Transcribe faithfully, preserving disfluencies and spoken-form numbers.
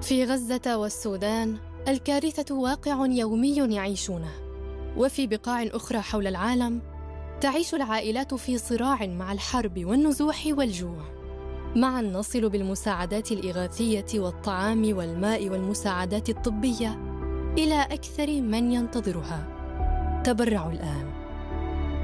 في غزة والسودان الكارثة واقع يومي يعيشونه، وفي بقاع أخرى حول العالم تعيش العائلات في صراع مع الحرب والنزوح والجوع. معا نصل بالمساعدات الإغاثية والطعام والماء والمساعدات الطبية إلى أكثر من ينتظرها. تبرعوا الآن.